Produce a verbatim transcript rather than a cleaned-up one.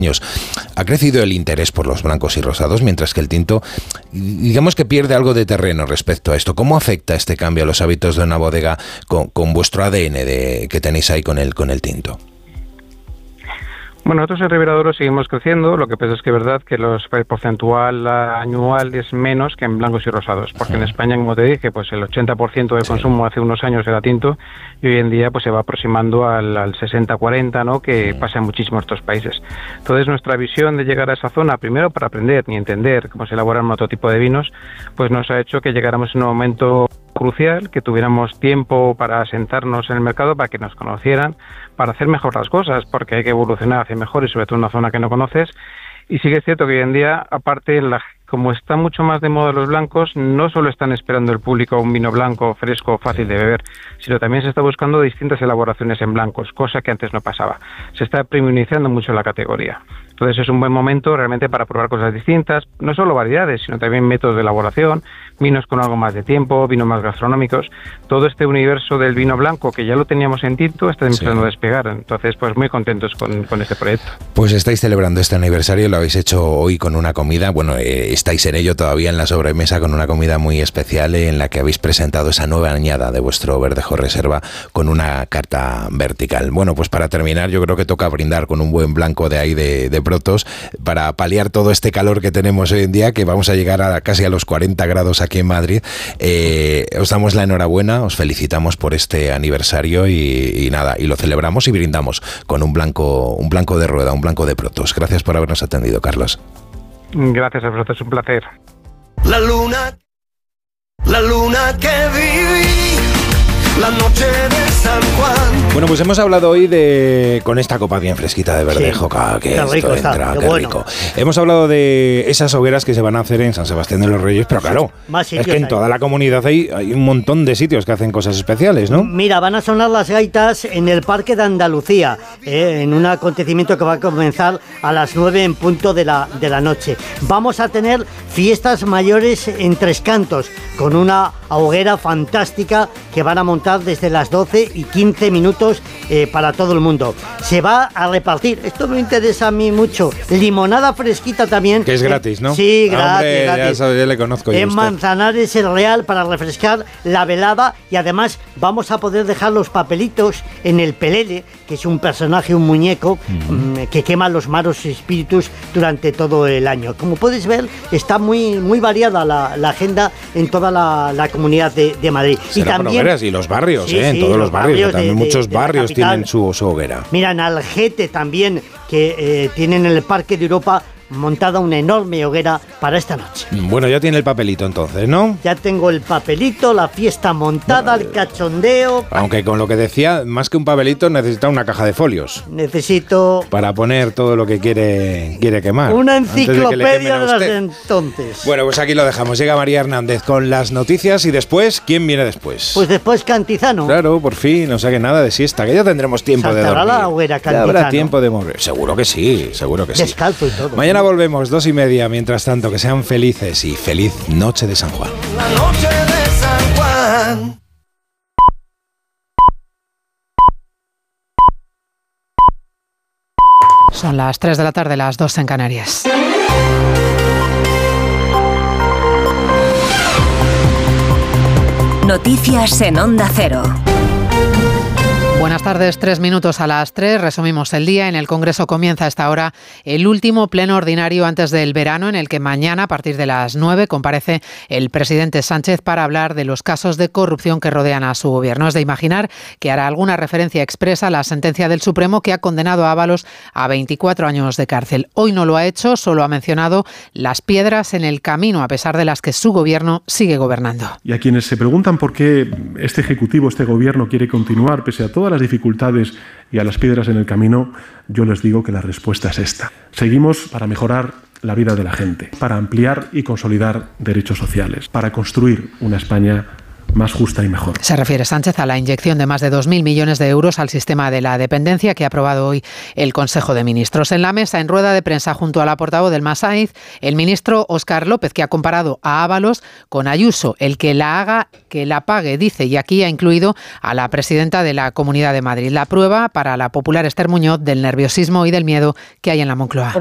Ha crecido el interés por los blancos y rosados, mientras que el tinto, digamos que pierde algo de terreno respecto a esto. ¿Cómo afecta este cambio a los hábitos de una bodega con, con vuestro A D N de, que tenéis ahí con el, con el tinto? Bueno, nosotros en Ribera del Duero seguimos creciendo, lo que pasa es que es verdad que los, el porcentual anual es menos que en blancos y rosados, porque en España, como te dije, pues el ochenta por ciento del consumo hace unos años era tinto y hoy en día pues se va aproximando al, al sesenta cuarenta, ¿no?, que pasa en muchísimos otros países. Entonces nuestra visión de llegar a esa zona, primero para aprender y entender cómo se elaboran otro tipo de vinos, pues nos ha hecho que llegáramos en un momento crucial, que tuviéramos tiempo para sentarnos en el mercado, para que nos conocieran, para hacer mejor las cosas, porque hay que evolucionar hacia mejor y sobre todo en una zona que no conoces. Y sí que es cierto que hoy en día, aparte, la, como está mucho más de moda los blancos, no solo están esperando el público un vino blanco, fresco, fácil de beber, sino también se está buscando distintas elaboraciones en blancos, cosa que antes no pasaba. Se está premiumizando mucho la categoría. Entonces es un buen momento realmente para probar cosas distintas, no solo variedades, sino también métodos de elaboración, vinos con algo más de tiempo, vinos más gastronómicos. Todo este universo del vino blanco, que ya lo teníamos en tinto, está empezando sí. a despegar. Entonces, pues muy contentos con, con este proyecto. Pues estáis celebrando este aniversario, lo habéis hecho hoy con una comida, bueno, eh, estáis en ello todavía en la sobremesa con una comida muy especial en la que habéis presentado esa nueva añada de vuestro Verdejo Reserva con una carta vertical. Bueno, pues para terminar, yo creo que toca brindar con un buen blanco de ahí de, de Protos para paliar todo este calor que tenemos hoy en día, que vamos a llegar a casi a los cuarenta grados aquí en Madrid. Eh, os damos la enhorabuena, os felicitamos por este aniversario y, y nada, y lo celebramos y brindamos con un blanco, un blanco de rueda, un blanco de Protos. Gracias por habernos atendido, Carlos. Gracias a vosotros, es un placer. La luna, la luna que viví, la noche de San Juan. Bueno, pues hemos hablado hoy de con esta copa bien fresquita de verdejo, sí, que, que esto rico entra, está, qué, qué bueno. rico. Hemos hablado de esas hogueras que se van a hacer en San Sebastián de los Reyes, pero claro, sí, es que en toda hay. la comunidad hay, hay un montón de sitios que hacen cosas especiales, ¿no? Mira, van a sonar las gaitas en el Parque de Andalucía, eh, en un acontecimiento que va a comenzar a las nueve en punto de la, de la noche. Vamos a tener fiestas mayores en Tres Cantos, con una hoguera fantástica que van a montar desde las doce y quince minutos eh, para todo el mundo. Se va a repartir, esto me interesa a mí mucho, limonada fresquita también. Que es gratis, ¿no? Sí, gratis. Hombre, gratis. Ya, sabes, ya le conozco. En Manzanares el Real para refrescar la velada y además vamos a poder dejar los papelitos en el pelele, que es un personaje, un muñeco mm. que quema los malos espíritus durante todo el año. Como puedes ver, está muy, muy variada la, la agenda en toda la, la comunidad de, de Madrid. Será y también hogueras y los barrios, sí, eh, en sí, todos los barrios, barrios también de, muchos de, barrios de tienen su, su hoguera. Mira, en Algete también, que eh, tienen en el Parque de Europa montada una enorme hoguera para esta noche. Bueno, ya tiene el papelito entonces, ¿no? Ya tengo el papelito, la fiesta montada, bueno, el cachondeo. Aunque con lo que decía, más que un papelito necesita una caja de folios. Necesito... para poner todo lo que quiere, quiere quemar. Una enciclopedia de, de las de entonces. Bueno, pues aquí lo dejamos. Llega María Hernández con las noticias y después, ¿quién viene después? Pues después Cantizano. Claro, por fin, no saque nada de siesta, que ya tendremos tiempo Saltará de dormir. la hoguera Cantizano. Ya habrá tiempo de mover. Seguro que sí, seguro que sí. Descalzo y todo. Mañana volvemos, dos y media. Mientras tanto, que sean felices y feliz noche de San Juan. La noche de San Juan. Son las tres de la tarde, las dos en Canarias. Noticias en Onda Cero. Buenas tardes, tres minutos a las tres, resumimos el día. En el Congreso comienza a esta hora el último pleno ordinario antes del verano, en el que mañana, a partir de las nueve, comparece el presidente Sánchez para hablar de los casos de corrupción que rodean a su gobierno. Es de imaginar que hará alguna referencia expresa a la sentencia del Supremo que ha condenado a Ábalos a veinticuatro años de cárcel. Hoy no lo ha hecho, solo ha mencionado las piedras en el camino, a pesar de las que su gobierno sigue gobernando. Y a quienes se preguntan por qué este Ejecutivo, este gobierno quiere continuar pese a todas las dificultades y a las piedras en el camino, yo les digo que la respuesta es esta. Seguimos para mejorar la vida de la gente, para ampliar y consolidar derechos sociales, para construir una España más justa y mejor. Se refiere Sánchez a la inyección de más de dos mil millones de euros al sistema de la dependencia que ha aprobado hoy el Consejo de Ministros. En la mesa, en rueda de prensa junto a la portavoz del Masaiz, el ministro Óscar López, que ha comparado a Ábalos con Ayuso, el que la haga, que la pague, dice, y aquí ha incluido a la presidenta de la Comunidad de Madrid. La prueba para la popular Esther Muñoz del nerviosismo y del miedo que hay en la Moncloa.